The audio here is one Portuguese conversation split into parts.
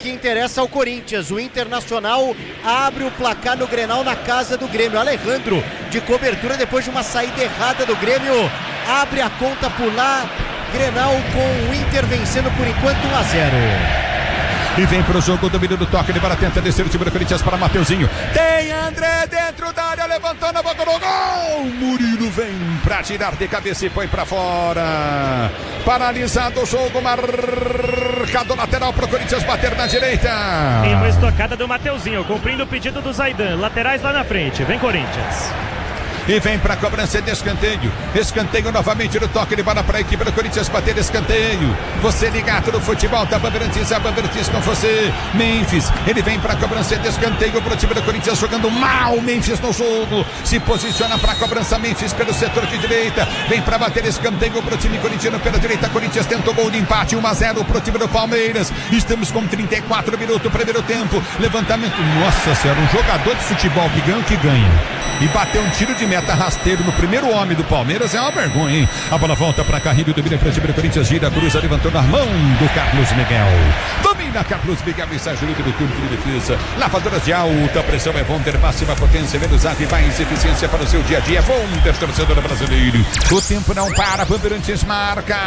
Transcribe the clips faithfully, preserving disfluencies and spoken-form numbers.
que interessa ao Corinthians. O Internacional abre o placar no Grenal na casa do Grêmio. Alejandro, de cobertura depois de uma saída errada do Grêmio, abre a conta por lá. Grenal com o Inter vencendo por enquanto um a zero. E vem pro jogo, domínio do toque, ele para tentar descer o time do Corinthians para Mateuzinho. Tem André dentro da área, levantou na boca do gol. Murilo vem pra tirar de cabeça e põe pra fora. Paralisado o jogo, marcado lateral pro Corinthians bater na direita. Tem uma estocada do Mateuzinho, cumprindo o pedido do Zaidan. Laterais lá na frente, vem Corinthians. E vem para a cobrança de escanteio. Escanteio novamente no toque de bola para a equipe do Corinthians bater escanteio. Você ligado no futebol da Bandeirantes, a Bandeirantes com você. Memphis, ele vem para a cobrança de escanteio para o time do Corinthians jogando mal. Memphis no jogo. Se posiciona para a cobrança. Memphis pelo setor de direita. Vem para bater escanteio para o time corintiano pela direita. Corinthians tentou gol de empate. um a zero para o time do Palmeiras. Estamos com trinta e quatro minutos, primeiro tempo. Levantamento. Nossa senhora, um jogador de futebol que ganha o que ganha. E bateu um tiro de meta rasteiro no primeiro homem do Palmeiras, é uma vergonha, hein? A bola volta para Carrilho, domina para o time do Corinthians, gira, cruza, levantou na mão do Carlos Miguel. Domina Carlos Miguel e sai ajuda do campo de defesa. Lavadoras de alta pressão é Vonder, máxima potência, menos água e mais eficiência para o seu dia a dia. Vonder, torcedor brasileiro. O tempo não para, Bandeirantes marca.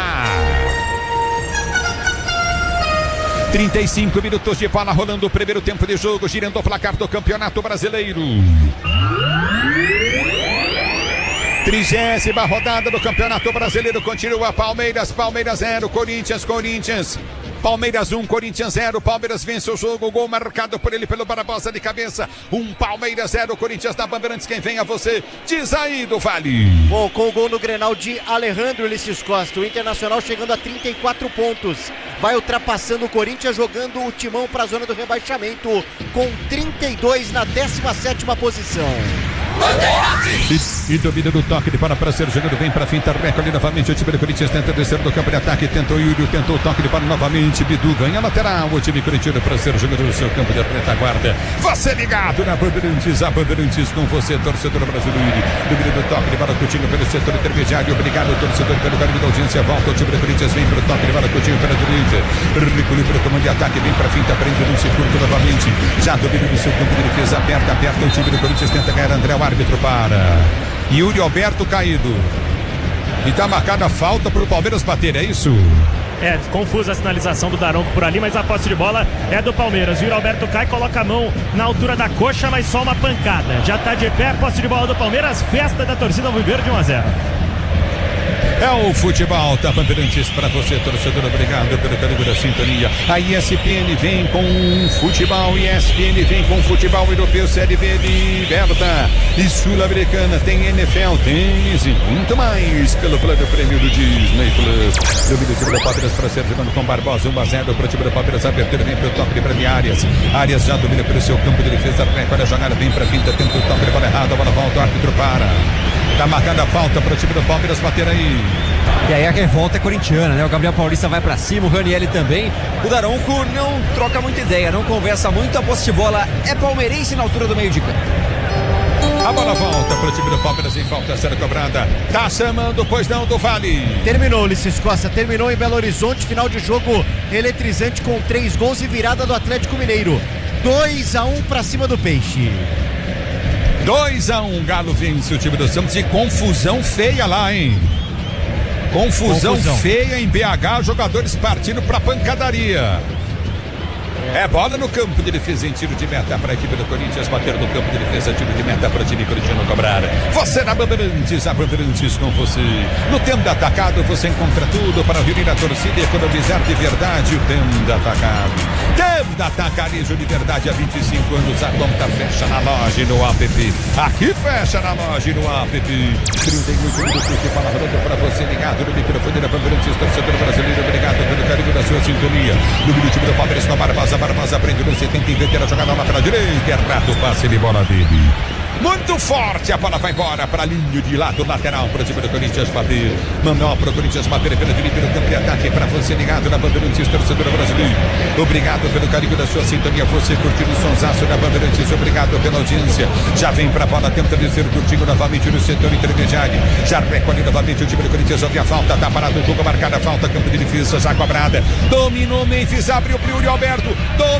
trinta e cinco minutos de bola rolando o primeiro tempo de jogo, girando o placar do Campeonato Brasileiro. Trigésima rodada do Campeonato Brasileiro, continua Palmeiras, Palmeiras zero, Corinthians, Corinthians. Palmeiras um, Corinthians zero, Palmeiras vence o jogo, gol marcado por ele pelo Barbosa de cabeça, um Palmeiras zero, Corinthians na Bandeirantes, quem vem a você, diz aí do Vale. Bom, com o gol no Grenal de Alejandro Ulisses Costa, o Internacional chegando a trinta e quatro pontos, vai ultrapassando o Corinthians, jogando o timão para a zona do rebaixamento, com trinta e dois na décima sétima posição. E, e domina do toque de bola para ser jogado, vem para finta, recolhe novamente o time do Corinthians, tenta descer do campo de ataque, tentou Yuri, tentou o toque de bola novamente, Bidu ganha lateral, o time corintiano para ser jogado no seu campo de retaguarda. Você ligado na Bandeirantes, a Bandeirantes com você, torcedor brasileiro. Domina do toque de bola, Coutinho pelo setor intermediário, obrigado torcedor pelo carinho da audiência, volta o time do Corinthians, vem para o toque de bola, Coutinho pela direita, recolhe para o comando de ataque, vem para finta, prende no circuito novamente, já domina do seu campo de defesa, aperta, aperta, o time do Corinthians tenta ganhar, André, o árbitro para Yuri Alberto caído. E tá marcada a falta para o Palmeiras bater, é isso? É, confusa a sinalização do Daronco por ali, mas a posse de bola é do Palmeiras. Yuri Alberto cai, coloca a mão na altura da coxa, mas só uma pancada. Já tá de pé, posse de bola do Palmeiras, festa da torcida alviverde de um a zero. É o futebol da Bandeirantes para você, torcedor. Obrigado pelo carinho da sintonia. A E S P N vem com futebol. E S P N vem com futebol europeu, Série B liberta e sul-americana. Tem N F L, tênis e muito mais pelo plano prêmio do Disney Plus. Domínio do time do Palmeiras para ser jogando com Barbosa. um a zero para o time do Palmeiras. Abertura vem para o toque de Brani Arias. Arias já domina pelo seu campo de defesa. Recolhe a jogada, vem para a finta, tenta o toque de bola errado. A bola volta, o árbitro para. Tá marcada a falta para o time do Palmeiras bater aí. E aí a revolta é corintiana, né? O Gabriel Paulista vai pra cima, o Ranieri também. O Daronco não troca muita ideia, não conversa muito. A posse de bola é palmeirense na altura do meio de campo. A bola volta para o time do Palmeiras em falta, será cobrada. Tá chamando, pois não, do Vale. Terminou, Ulisses Costa, terminou em Belo Horizonte. Final de jogo eletrizante com três gols e virada do Atlético Mineiro. dois a um para cima do Peixe. dois a um, Galo vence o time do Santos e confusão feia lá, hein? Confusão, Confusão feia em B H, jogadores partindo pra pancadaria. É bola no campo de defesa em tiro de meta para a equipe do Corinthians, bater no campo de defesa, tiro de meta para o time corintiano cobrar. Você na Bandeirantes, a Bandeirantes com você. No Tenda Atacado você encontra tudo para reunir a torcida e economizar de verdade. O Tenda Atacado. Tenda Atacarejo de verdade há vinte e cinco anos. A conta fecha na loja e no app. Aqui fecha na loja e no app. trinta e oito minutos de fala rolando para você ligado no microfone da Bandeirantes, torcedor brasileiro. Obrigado pelo carinho da sua sintonia. No time do Palmeiras com a Barbosa. Barbosa prende no setenta, inverter a jogada lá para a direita, errado o passe de bola dele. Muito forte, a bola vai embora para a linha de lado lateral para o time do Corinthians bater. Mandou para o Corinthians bater pela direita no campo de ataque para você ligado na Bandeirantes, torcedor brasileiro. Obrigado pelo carinho da sua sintonia, você curtindo o sonsaço da Bandeirantes, obrigado pela audiência. Já vem para a bola, tenta descer curtindo novamente no setor intermediário. Já recolhe novamente o time do Corinthians, ouve a falta, tá parado o jogo, marcada a falta, campo de defesa já cobrada. Dominou Memphis, abriu para o Yuri Alberto, dominou.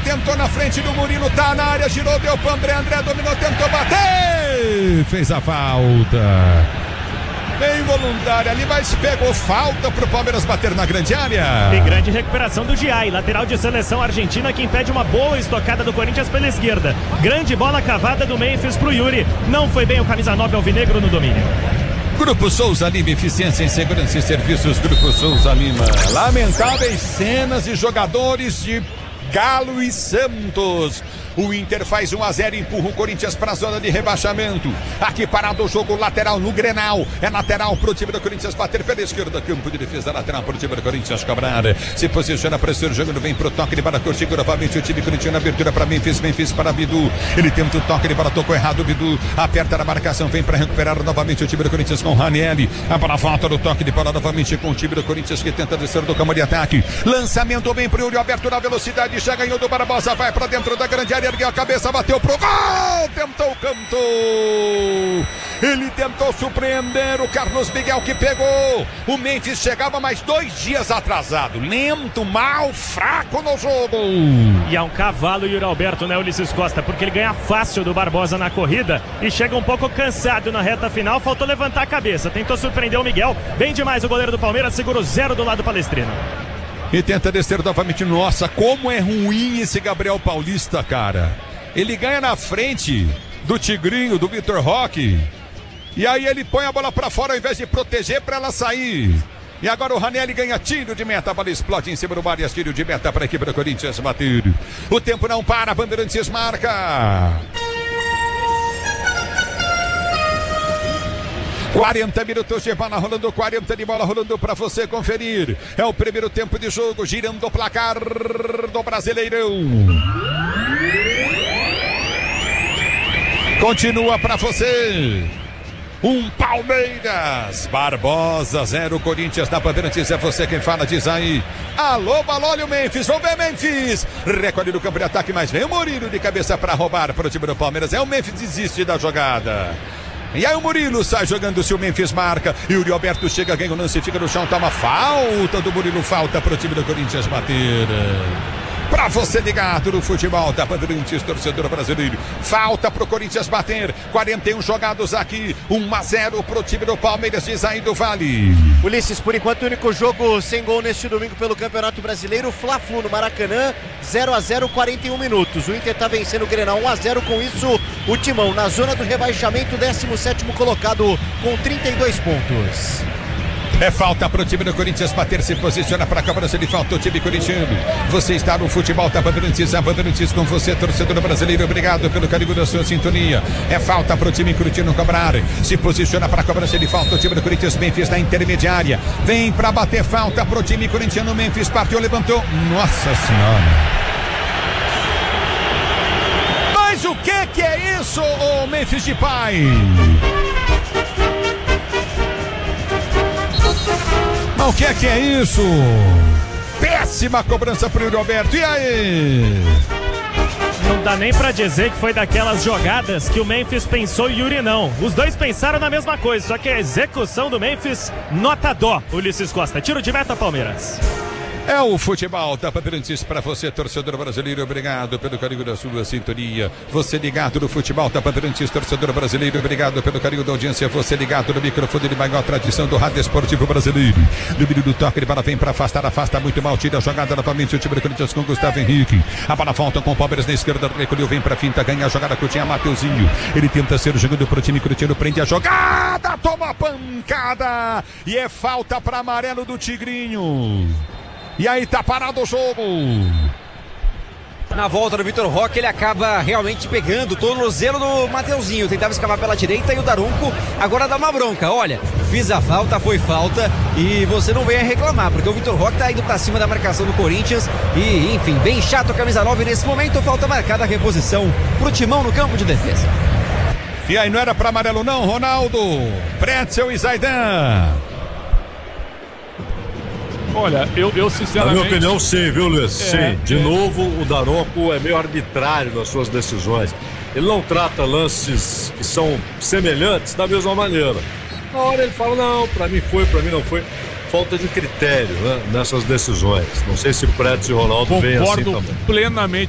tentou na frente do Murilo, tá na área, girou, deu pro André, André dominou, tentou bater, fez a falta. Bem voluntária ali, mas pegou falta pro Palmeiras bater na grande área. E grande recuperação do Giai, lateral de seleção argentina, que impede uma boa estocada do Corinthians pela esquerda. Grande bola cavada do Memphis pro Yuri. Não foi bem o camisa nove alvinegro no domínio. Grupo Souza Lima, eficiência em segurança e serviços. Grupo Souza Lima. Lamentáveis cenas e jogadores de Galo e Santos. O Inter faz um a zero, empurra o Corinthians para a zona de rebaixamento. Aqui parado o jogo lateral no Grenal. É lateral pro time do Corinthians bater pela esquerda. Campo de defesa lateral pro time do Corinthians cobrar. Se posiciona para ser jogando, vem pro toque de bola, curte novamente o time corintiano. Abertura para Memphis, Memphis para Bidu. Ele tenta o toque de bola, tocou errado. Bidu aperta na marcação, vem para recuperar novamente o time do Corinthians com o Ranieri. A bola volta no toque de bola novamente com o time do Corinthians que tenta descer do campo de ataque. Lançamento bem pro Yuri Alberto na velocidade. Já ganhou do Barbosa, vai para dentro da grande área. Ergueu a cabeça, bateu pro gol, tentou o canto, ele tentou surpreender o Carlos Miguel que pegou. O Memphis chegava mais dois dias atrasado, lento, mal, fraco no jogo. E é um cavalo Yuri Alberto, né, Ulisses Costa, porque ele ganha fácil do Barbosa na corrida e chega um pouco cansado na reta final, faltou levantar a cabeça, tentou surpreender o Miguel, bem demais o goleiro do Palmeiras, segura o zero do lado palestrino. E tenta descer novamente. Nossa, como é ruim esse Gabriel Paulista, cara. Ele ganha na frente do Tigrinho, do Vitor Roque. E aí ele põe a bola pra fora ao invés de proteger pra ela sair. E agora o Ranieri ganha tiro de meta, a bola explode em cima do Marias, tiro de meta para a equipe do Corinthians bater. O tempo não para, Bandeirantes marca. quarenta minutos de bola rolando, quarenta de bola rolando para você conferir. É o primeiro tempo de jogo, girando o placar do Brasileirão. Continua para você. Um Palmeiras, Barbosa, zero Corinthians na Bandeirantes. É você quem fala, diz aí. Alô, Balolho, Memphis, vamos ver Memphis. Recolhe no campo de ataque, mas vem o Murilo de cabeça para roubar para o time do Palmeiras. É o Memphis, desiste da jogada. E aí o Murilo sai jogando, se o Memphis marca. E o Yuri Alberto chega, ganha o lance, fica no chão, toma falta do Murilo, falta para o time do Corinthians bater. Pra você ligado no futebol da Bandeirantes, torcedor brasileiro. Falta pro Corinthians bater. quarenta e um jogados aqui. um a zero pro time do Palmeiras, diz aí do Vale. Ulisses, por enquanto o único jogo sem gol neste domingo pelo Campeonato Brasileiro. Fla-Flu no Maracanã, zero a zero, quarenta e um minutos. O Inter tá vencendo o Grenal um a zero. Com isso, o Timão na zona do rebaixamento, décimo sétimo colocado com trinta e dois pontos. É falta pro time do Corinthians bater, se posiciona para a cobrança de falta o time corintiano. Você está no futebol da Bandeirantes, a Bandeirantes com você, torcedor brasileiro. Obrigado pelo carinho da sua sintonia. É falta pro time corintiano cobrar. Se posiciona para a cobrança de falta o time do Corinthians. Memphis na intermediária. Vem para bater falta pro time corintiano. Memphis partiu, levantou. Nossa Senhora. Mas o que que é isso, o Memphis de pai? O que é que é isso? Péssima cobrança pro Yuri Alberto. E aí? Não dá nem pra dizer que foi daquelas jogadas que o Memphis pensou e Yuri não. Os dois pensaram na mesma coisa, só que a execução do Memphis, nota dó, Ulisses Costa. Tiro de meta, Palmeiras. É o futebol da Bandeirantes para você, torcedor brasileiro. Obrigado pelo carinho da sua sintonia. Você ligado no futebol da Bandeirantes, torcedor brasileiro. Obrigado pelo carinho da audiência. Você ligado no microfone de maior tradição do rádio esportivo brasileiro. Domínio do toque de bola, vem para afastar, afasta muito mal. Tira a jogada novamente o time do Corinthians com Gustavo Henrique. A bola volta com o Palmeiras na esquerda. Recolheu, vem para finta, ganha a jogada que tinha Mateuzinho. Ele tenta ser jogando para o time corintiano, prende a jogada, toma a pancada. E é falta para amarelo do Tigrinho. E aí tá parado o jogo. Na volta do Vitor Roque, ele acaba realmente pegando o tornozelo do Mateuzinho. Tentava escavar pela direita e o Daronco agora dá uma bronca. Olha, fiz a falta, foi falta e você não venha reclamar, porque o Vitor Roque tá indo pra cima da marcação do Corinthians. E, enfim, bem chato a camisa nove nesse momento. Falta marcada a reposição pro Timão no campo de defesa. E aí não era pra amarelo não, Ronaldo. Pretzel e Zaidan. Olha, eu, eu sinceramente... Na minha opinião, sim, viu, Luiz? É, sim. De é. novo, o Daronco é meio arbitrário nas suas decisões. Ele não trata lances que são semelhantes da mesma maneira. Na hora ele fala, não, pra mim foi, pra mim não foi. Falta de critério, né, nessas decisões. Não sei se Pretzel e Ronaldo veem assim também. Concordo plenamente